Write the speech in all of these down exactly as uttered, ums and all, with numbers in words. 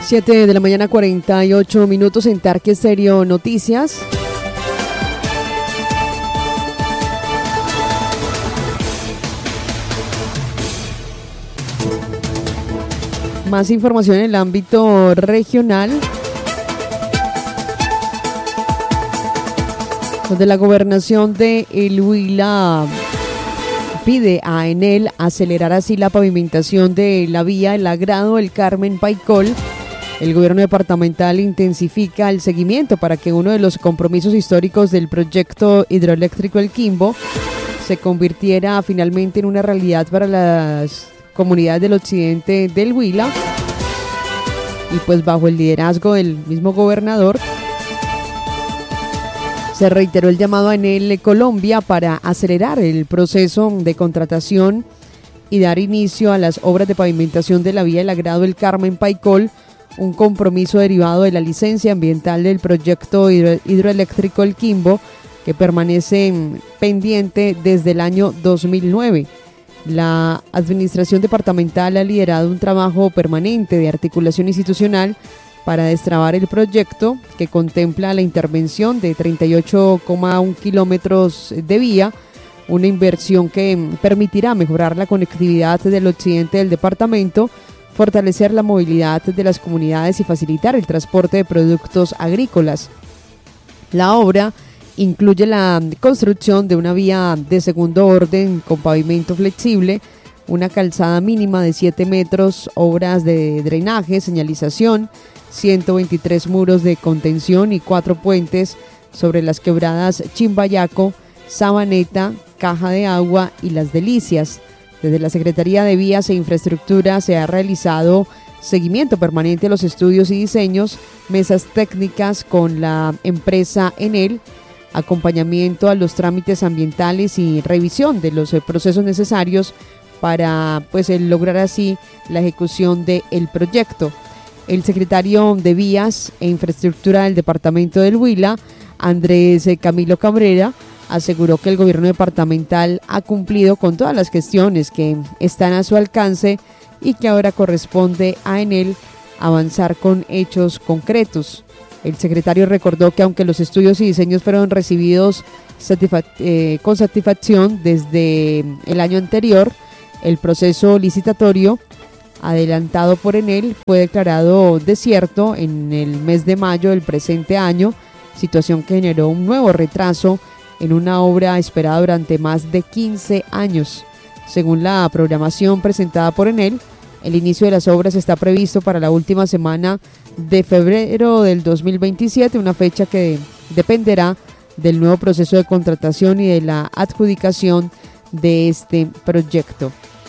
siete de la mañana, cuarenta y ocho minutos en Tarque Estéreo Noticias. Más información en el ámbito regional, donde la gobernación de El Huila pide a Enel acelerar así la pavimentación de la vía El Agrado El Carmen Paicol. El gobierno departamental intensifica el seguimiento para que uno de los compromisos históricos del proyecto hidroeléctrico El Quimbo se convirtiera finalmente en una realidad para las comunidades del occidente del Huila, y pues bajo el liderazgo del mismo gobernador se reiteró el llamado a Enel Colombia para acelerar el proceso de contratación y dar inicio a las obras de pavimentación de la vía El Agrado El Carmen Paicol, un compromiso derivado de la licencia ambiental del proyecto hidro- hidroeléctrico El Quimbo, que permanece pendiente desde el año dos mil nueve. La administración departamental ha liderado un trabajo permanente de articulación institucional para destrabar el proyecto, que contempla la intervención de treinta y ocho coma uno kilómetros de vía, una inversión que permitirá mejorar la conectividad del occidente del departamento, fortalecer la movilidad de las comunidades y facilitar el transporte de productos agrícolas. La obra incluye la construcción de una vía de segundo orden con pavimento flexible, una calzada mínima de siete metros, obras de drenaje, señalización, ciento veintitrés muros de contención y cuatro puentes sobre las quebradas Chimbayaco, Sabaneta, Caja de Agua y Las Delicias. Desde la Secretaría de Vías e Infraestructura se ha realizado seguimiento permanente a los estudios y diseños, mesas técnicas con la empresa Enel, acompañamiento a los trámites ambientales y revisión de los procesos necesarios para pues el lograr así la ejecución del proyecto. El secretario de Vías e Infraestructura del departamento del Huila, Andrés Camilo Cabrera, aseguró que el gobierno departamental ha cumplido con todas las gestiones que están a su alcance y que ahora corresponde a Enel avanzar con hechos concretos. El secretario recordó que aunque los estudios y diseños fueron recibidos satisfac- eh, con satisfacción desde el año anterior, el proceso licitatorio adelantado por Enel fue declarado desierto en el mes de mayo del presente año, situación que generó un nuevo retraso en una obra esperada durante más de quince años. Según la programación presentada por Enel, el inicio de las obras está previsto para la última semana de febrero del dos mil veintisiete, una fecha que dependerá del nuevo proceso de contratación y de la adjudicación de este proyecto.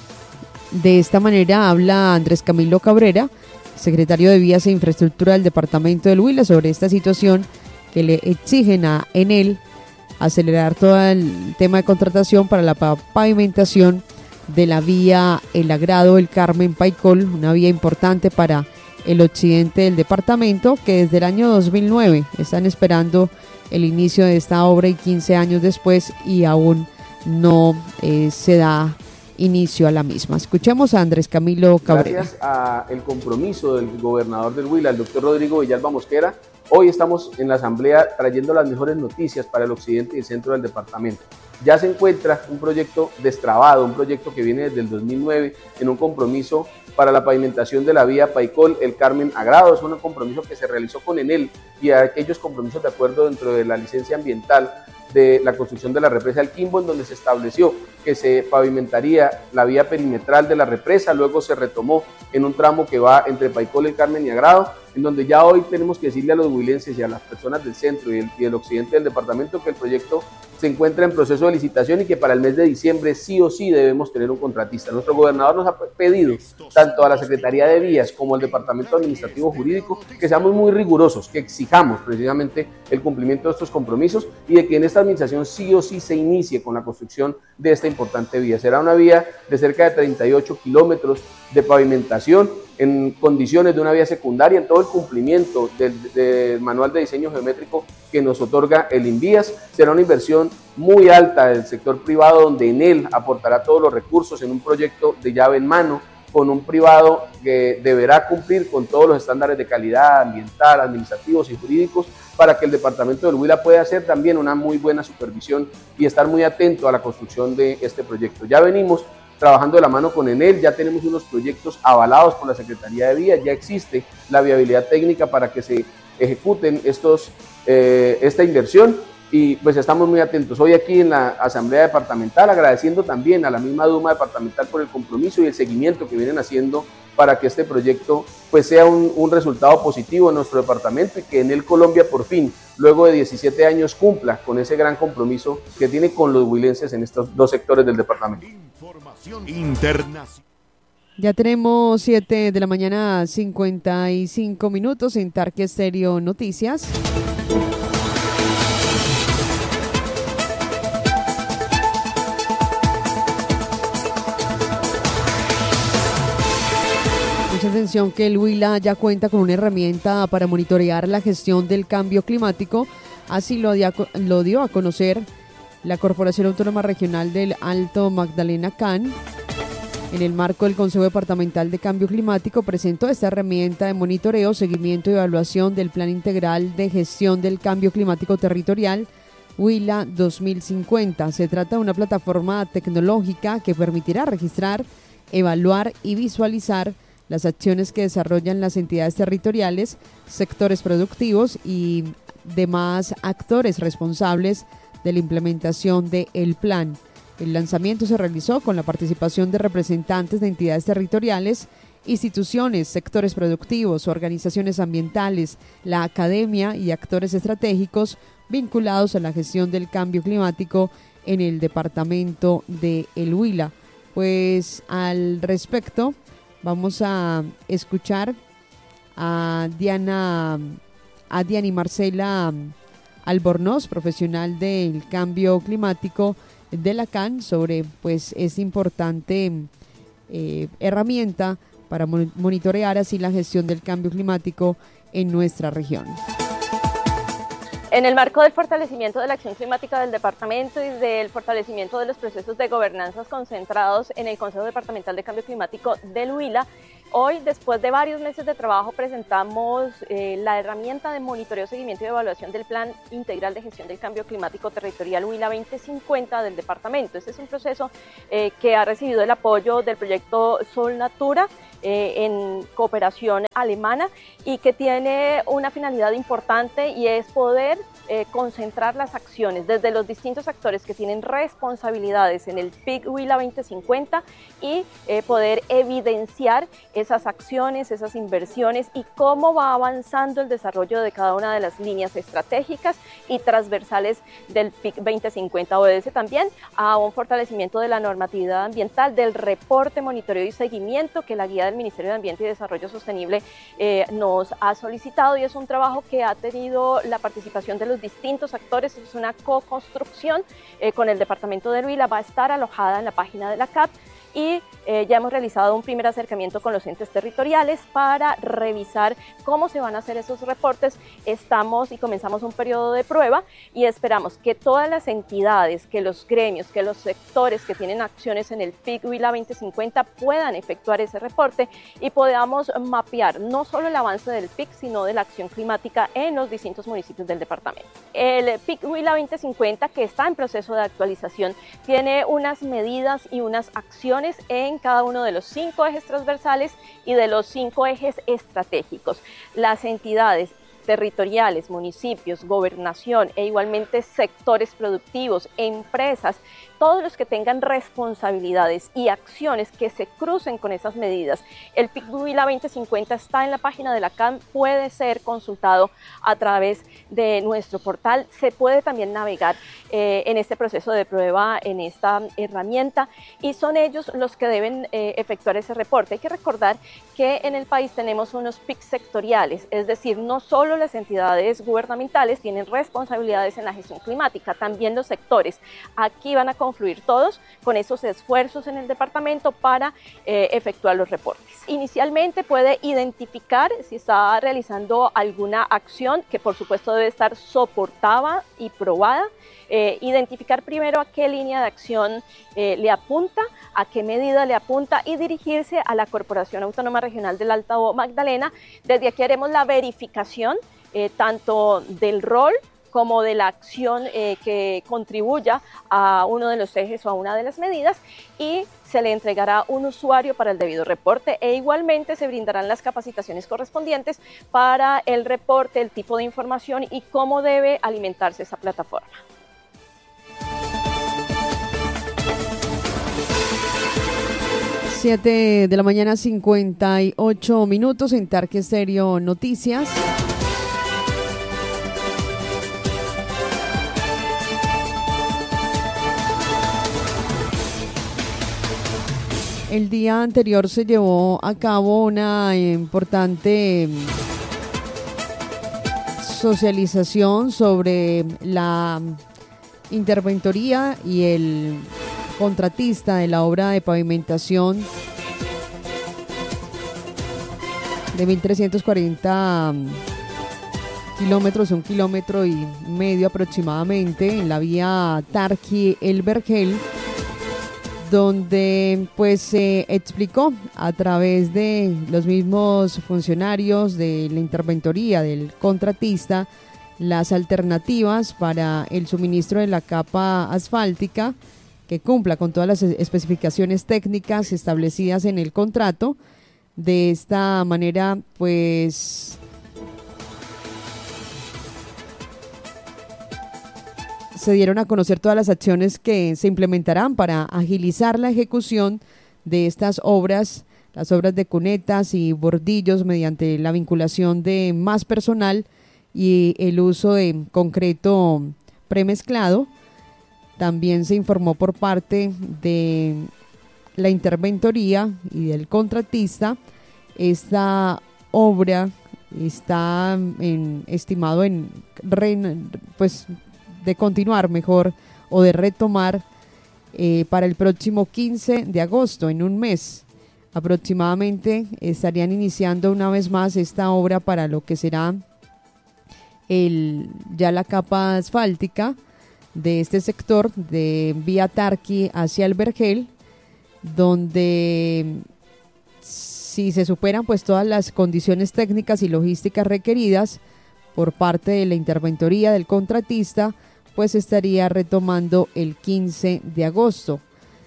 De esta manera habla Andrés Camilo Cabrera, secretario de Vías e Infraestructura del departamento del Huila, sobre esta situación que le exigen a Enel acelerar todo el tema de contratación para la pavimentación de la vía El Agrado El Carmen Paicol, una vía importante para el occidente del departamento, que desde el año dos mil nueve están esperando el inicio de esta obra y quince años después y aún no eh, se da inicio a la misma. Escuchemos a Andrés Camilo Cabrera. Gracias al compromiso del gobernador del Huila, el doctor Rodrigo Villalba Mosquera, hoy estamos en la asamblea trayendo las mejores noticias para el occidente y el centro del departamento. Ya se encuentra un proyecto destrabado, un proyecto que viene desde el dos mil nueve en un compromiso para la pavimentación de la vía Paicol El Carmen Agrado. Es un compromiso que se realizó con Enel y aquellos compromisos de acuerdo dentro de la licencia ambiental de la construcción de la represa El Quimbo, en donde se estableció que se pavimentaría la vía perimetral de la represa, luego se retomó en un tramo que va entre Paicol, El Carmen y Agrado, en donde ya hoy tenemos que decirle a los huilenses y a las personas del centro y del, y del occidente del departamento que el proyecto se encuentra en proceso de licitación y que para el mes de diciembre sí o sí debemos tener un contratista. Nuestro gobernador nos ha pedido, tanto a la Secretaría de Vías como al Departamento Administrativo Jurídico, que seamos muy rigurosos, que exijamos precisamente el cumplimiento de estos compromisos y de que en esta administración sí o sí se inicie con la construcción de esta importante vía. Será una vía de cerca de treinta y ocho kilómetros de pavimentación en condiciones de una vía secundaria, en todo el cumplimiento del, del manual de diseño geométrico que nos otorga el INVÍAS. Será una inversión muy alta del sector privado, donde Enel aportará todos los recursos en un proyecto de llave en mano, con un privado que deberá cumplir con todos los estándares de calidad ambiental, administrativos y jurídicos para que el departamento del Huila pueda hacer también una muy buena supervisión y estar muy atento a la construcción de este proyecto. Ya venimos trabajando de la mano con Enel, ya tenemos unos proyectos avalados por la Secretaría de Vías, ya existe la viabilidad técnica para que se ejecuten estos, eh, esta inversión y pues estamos muy atentos. Hoy aquí en la Asamblea Departamental agradeciendo también a la misma Duma Departamental por el compromiso y el seguimiento que vienen haciendo para que este proyecto pues sea un, un resultado positivo en nuestro departamento y que Enel Colombia por fin, luego de diecisiete años, cumpla con ese gran compromiso que tiene con los huilenses en estos dos sectores del departamento. Información internacional. Ya tenemos siete de la mañana, cincuenta y cinco minutos en Tarque Estéreo Noticias. Mucha atención que el Huila ya cuenta con una herramienta para monitorear la gestión del cambio climático. Así lo dio, lo dio a conocer la Corporación Autónoma Regional del Alto Magdalena C A N. En el marco del Consejo Departamental de Cambio Climático presentó esta herramienta de monitoreo, seguimiento y evaluación del Plan Integral de Gestión del Cambio Climático Territorial Huila dos mil cincuenta. Se trata de una plataforma tecnológica que permitirá registrar, evaluar y visualizar las acciones que desarrollan las entidades territoriales, sectores productivos y demás actores responsables de la implementación del plan. El lanzamiento se realizó con la participación de representantes de entidades territoriales, instituciones, sectores productivos, organizaciones ambientales, la academia y actores estratégicos vinculados a la gestión del cambio climático en el departamento de El Huila. Pues al respecto vamos a escuchar a Diana, a Diana y Marcela Albornoz, profesional del cambio climático de la C A N, sobre pues esta importante eh, herramienta para monitorear así la gestión del cambio climático en nuestra región. En el marco del fortalecimiento de la acción climática del departamento y del fortalecimiento de los procesos de gobernanza concentrados en el Consejo Departamental de Cambio Climático del Huila, hoy, después de varios meses de trabajo, presentamos eh, la herramienta de monitoreo, seguimiento y evaluación del Plan Integral de Gestión del Cambio Climático Territorial Huila veinte cincuenta del departamento. Este es un proceso eh, que ha recibido el apoyo del proyecto Sol Natura eh, en cooperación alemana y que tiene una finalidad importante y es poder Eh, concentrar las acciones desde los distintos actores que tienen responsabilidades en el P I C Huila veinte cincuenta y eh, poder evidenciar esas acciones, esas inversiones y cómo va avanzando el desarrollo de cada una de las líneas estratégicas y transversales del P I C veinte cincuenta. Obedece también a un fortalecimiento de la normatividad ambiental, del reporte, monitoreo y seguimiento que la guía del Ministerio de Ambiente y Desarrollo Sostenible eh, nos ha solicitado, y es un trabajo que ha tenido la participación de los distintos actores. Es una co-construcción eh, con el departamento de Huila, va a estar alojada en la página de la C A P y eh, ya hemos realizado un primer acercamiento con los entes territoriales para revisar cómo se van a hacer esos reportes. Estamos y comenzamos un periodo de prueba y esperamos que todas las entidades, que los gremios, que los sectores que tienen acciones en el P I C Huila veinte cincuenta puedan efectuar ese reporte y podamos mapear no solo el avance del P I C, sino de la acción climática en los distintos municipios del departamento. El P I C Huila veinte cincuenta, que está en proceso de actualización, tiene unas medidas y unas acciones en cada uno de los cinco ejes transversales y de los cinco ejes estratégicos. Las entidades territoriales, municipios, gobernación e igualmente sectores productivos, empresas, todos los que tengan responsabilidades y acciones que se crucen con esas medidas. El P I C Huila veinte cincuenta está en la página de la C A N, puede ser consultado a través de nuestro portal, se puede también navegar eh, en este proceso de prueba, en esta herramienta, y son ellos los que deben eh, efectuar ese reporte. Hay que recordar que en el país tenemos unos P I C sectoriales, es decir, no solo las entidades gubernamentales tienen responsabilidades en la gestión climática, también los sectores. Aquí van a confluir todos con esos esfuerzos en el departamento para eh, efectuar los reportes. Inicialmente puede identificar si está realizando alguna acción que por supuesto debe estar soportada y probada eh, identificar primero a qué línea de acción eh, le apunta, a qué medida le apunta y dirigirse a la Corporación Autónoma Regional del Altao Magdalena. Desde aquí haremos la verificación eh, tanto del rol como de la acción eh, que contribuya a uno de los ejes o a una de las medidas, y se le entregará un usuario para el debido reporte, e igualmente se brindarán las capacitaciones correspondientes para el reporte, el tipo de información y cómo debe alimentarse esa plataforma. siete de la mañana, cincuenta y ocho minutos en Tarque Estéreo Noticias. El día anterior se llevó a cabo una importante socialización sobre la interventoría y el contratista de la obra de pavimentación de mil trescientos cuarenta kilómetros, un kilómetro y medio aproximadamente, en la vía Tarqui-El Vergel, donde pues se explicó a través de los mismos funcionarios de la interventoría del contratista las alternativas para el suministro de la capa asfáltica que cumpla con todas las especificaciones técnicas establecidas en el contrato. De esta manera, pues se dieron a conocer todas las acciones que se implementarán para agilizar la ejecución de estas obras, las obras de cunetas y bordillos, mediante la vinculación de más personal y el uso de concreto premezclado. También se informó por parte de la interventoría y del contratista, esta obra está en, estimado en pues de continuar mejor o de retomar eh, para el próximo quince de agosto, en un mes aproximadamente. Estarían iniciando una vez más esta obra para lo que será el, ya la capa asfáltica de este sector de vía Tarqui hacia el Vergel, donde si se superan pues todas las condiciones técnicas y logísticas requeridas por parte de la interventoría del contratista, pues estaría retomando el quince de agosto.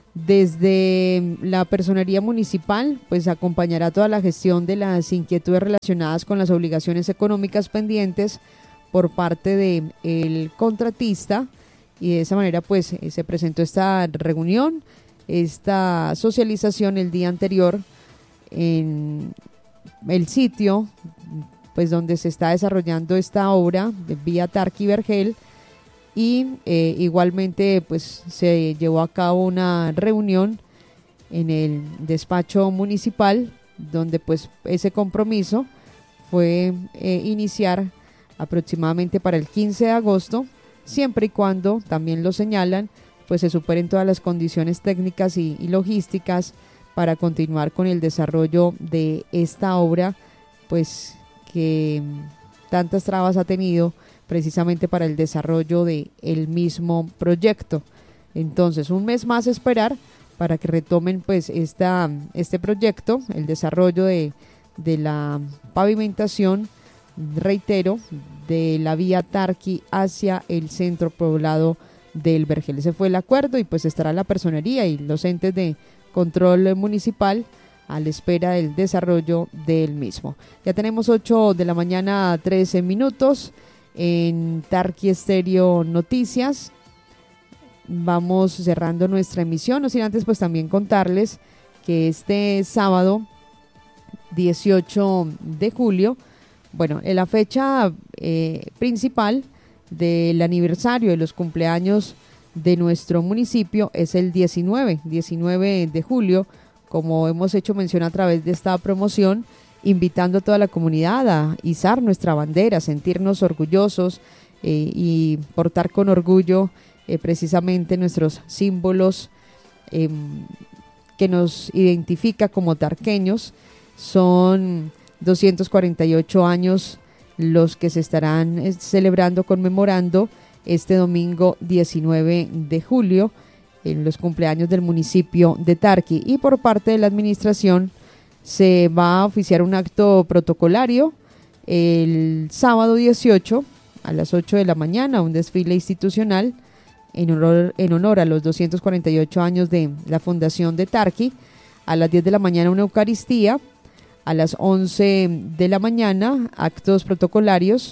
Desde la personería municipal, pues acompañará toda la gestión de las inquietudes relacionadas con las obligaciones económicas pendientes por parte del contratista, y de esa manera pues se presentó esta reunión, esta socialización el día anterior en el sitio pues donde se está desarrollando esta obra de vía Tarqui Vergel, y eh, igualmente pues se llevó a cabo una reunión en el despacho municipal, donde pues ese compromiso fue eh, iniciar aproximadamente para el quince de agosto, siempre y cuando, también lo señalan, pues se superen todas las condiciones técnicas y, y logísticas para continuar con el desarrollo de esta obra, pues que tantas trabas ha tenido precisamente para el desarrollo de el mismo proyecto. Entonces, un mes más esperar para que retomen pues esta, este proyecto, el desarrollo de, de la pavimentación, reitero, de la vía Tarqui hacia el centro poblado del Vergel. Ese fue el acuerdo, y pues estará la personería y los entes de control municipal a la espera del desarrollo del mismo. Ya tenemos ocho de la mañana, trece minutos en Tarqui Estéreo Noticias. Vamos cerrando nuestra emisión, no sin antes pues también contarles que este sábado dieciocho de julio, bueno, en la fecha eh, principal del aniversario de los cumpleaños de nuestro municipio es el diecinueve de julio, como hemos hecho mención a través de esta promoción, invitando a toda la comunidad a izar nuestra bandera, sentirnos orgullosos eh, y portar con orgullo eh, precisamente nuestros símbolos eh, que nos identifica como tarqueños. Son doscientos cuarenta y ocho años los que se estarán eh, celebrando, conmemorando este domingo diecinueve de julio, en los cumpleaños del municipio de Tarqui. Y por parte de la administración se va a oficiar un acto protocolario el sábado dieciocho a las ocho de la mañana, un desfile institucional en honor, en honor a los doscientos cuarenta y ocho años de la fundación de Tarqui. A las diez de la mañana una Eucaristía, a las once de la mañana actos protocolarios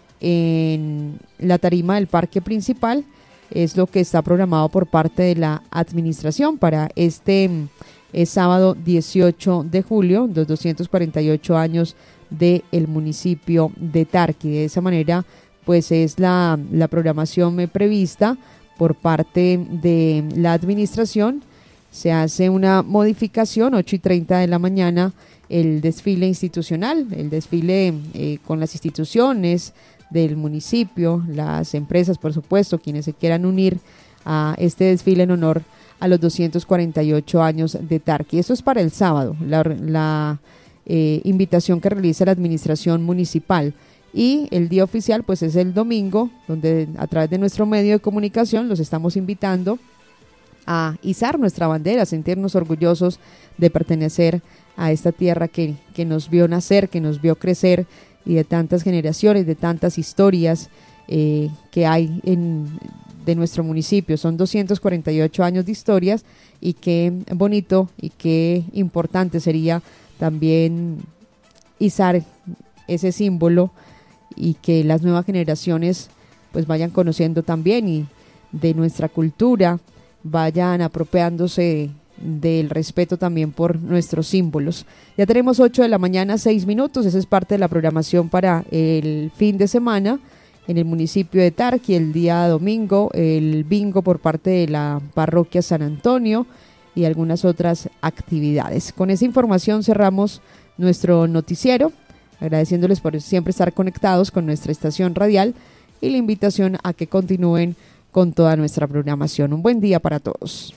en la tarima del parque principal. Es lo que está programado por parte de la administración para este eh, sábado dieciocho de julio, los doscientos cuarenta y ocho años del municipio de Tarqui. De esa manera, pues es la, la programación eh, prevista por parte de la administración. Se hace una modificación, ocho y treinta de la mañana, el desfile institucional, el desfile eh, con las instituciones del municipio, las empresas, por supuesto, quienes se quieran unir a este desfile en honor a los doscientos cuarenta y ocho años de Tarqui. Eso es para el sábado, la, la eh, invitación que realiza la administración municipal. Y el día oficial pues es el domingo, donde a través de nuestro medio de comunicación los estamos invitando a izar nuestra bandera, a sentirnos orgullosos de pertenecer a esta tierra que, que nos vio nacer, que nos vio crecer, y de tantas generaciones, de tantas historias eh, que hay en, de nuestro municipio. Son doscientos cuarenta y ocho años de historias, y qué bonito y qué importante sería también izar ese símbolo y que las nuevas generaciones pues vayan conociendo también y de nuestra cultura, vayan apropiándose del respeto también por nuestros símbolos. Ya tenemos ocho de la mañana, seis minutos, esa es parte de la programación para el fin de semana en el municipio de Tarqui. El día domingo, el bingo por parte de la parroquia San Antonio y algunas otras actividades. Con esa información cerramos nuestro noticiero, agradeciéndoles por siempre estar conectados con nuestra estación radial y la invitación a que continúen con toda nuestra programación. Un buen día para todos.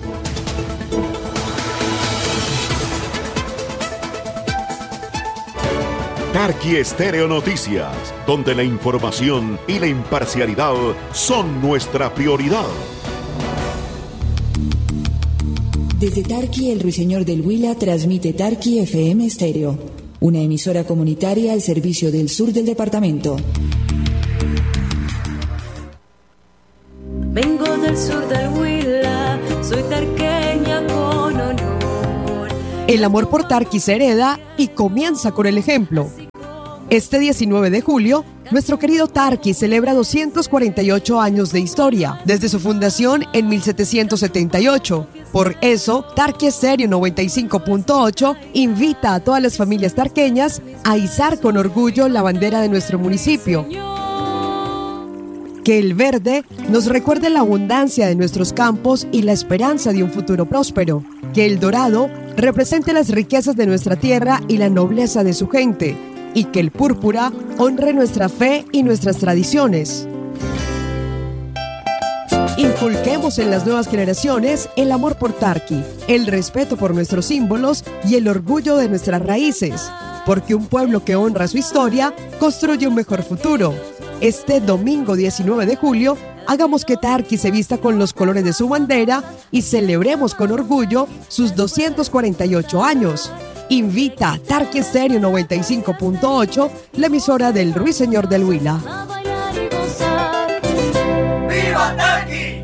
Tarqui Estéreo Noticias, donde la información y la imparcialidad son nuestra prioridad. Desde Tarqui, el Ruiseñor del Huila transmite Tarqui F M Estéreo, una emisora comunitaria al servicio del sur del departamento. Vengo del sur del Huila, soy tarqueña con honor. El amor por Tarqui se hereda y comienza con el ejemplo. Este diecinueve de julio, nuestro querido Tarqui celebra doscientos cuarenta y ocho años de historia, desde su fundación en mil setecientos setenta y ocho. Por eso, Tarqui Estéreo noventa y cinco punto ocho invita a todas las familias tarqueñas a izar con orgullo la bandera de nuestro municipio. Que el verde nos recuerde la abundancia de nuestros campos y la esperanza de un futuro próspero. Que el dorado represente las riquezas de nuestra tierra y la nobleza de su gente. Y que el púrpura honre nuestra fe y nuestras tradiciones. Inculquemos en las nuevas generaciones el amor por Tarqui, el respeto por nuestros símbolos y el orgullo de nuestras raíces, porque un pueblo que honra su historia construye un mejor futuro. Este domingo diecinueve de julio, hagamos que Tarqui se vista con los colores de su bandera y celebremos con orgullo sus doscientos cuarenta y ocho años. Invita Tarqui Estéreo noventa y cinco punto ocho, la emisora del Ruiseñor del Huila. ¡Viva Tarqui!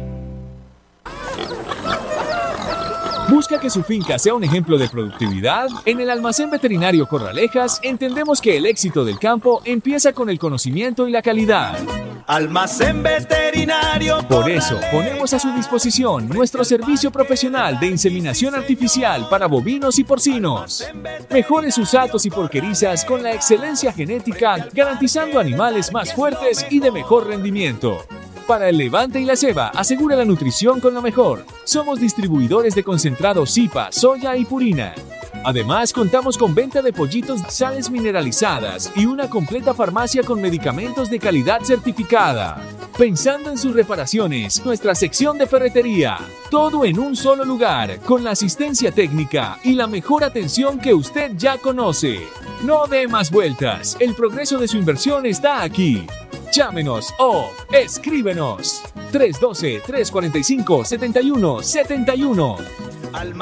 ¿Busca que su finca sea un ejemplo de productividad? En el Almacén Veterinario Corralejas entendemos que el éxito del campo empieza con el conocimiento y la calidad. Almacén Veterinario Corralejas. Por eso, ponemos a su disposición nuestro servicio profesional de inseminación artificial para bovinos y porcinos. Mejore sus atos y porquerizas con la excelencia genética, garantizando animales más fuertes y de mejor rendimiento. Para el levante y la ceba, asegura la nutrición con lo mejor. Somos distribuidores de concentrados Zipa, soya y purina. Además, contamos con venta de pollitos, sales mineralizadas y una completa farmacia con medicamentos de calidad certificada. Pensando en sus reparaciones, nuestra sección de ferretería. Todo en un solo lugar, con la asistencia técnica y la mejor atención que usted ya conoce. No dé más vueltas, el progreso de su inversión está aquí. Llámenos o escríbenos tres uno dos, tres cuatro cinco, siete uno siete uno.